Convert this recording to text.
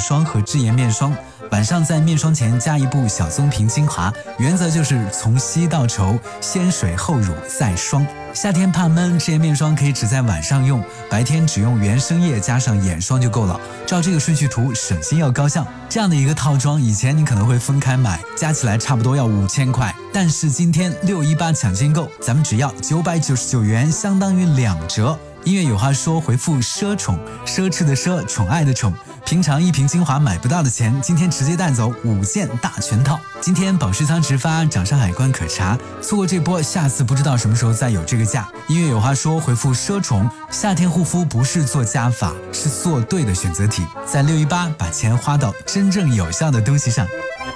霜和智颜面霜。晚上在面霜前加一部小棕瓶精华，原则就是从稀到稠，先水后乳再霜。夏天怕闷，智颜面霜可以只在晚上用，白天只用原生液加上眼霜就够了。照这个顺序图，省心又高效。这样的一个套装，以前你可能会分开买，加起来差不多要5000块，但是今天618抢先购，咱们只要999元，相当于2折。音乐有话说，回复奢宠，奢侈的奢，宠爱的宠。平常一瓶精华买不到的钱，今天直接带走5件大全套。今天保湿仓直发，掌上海关可查。错过这波，下次不知道什么时候再有这个价。音乐有话说，回复奢宠。夏天护肤不是做加法，是做对的选择题。在618把钱花到真正有效的东西上。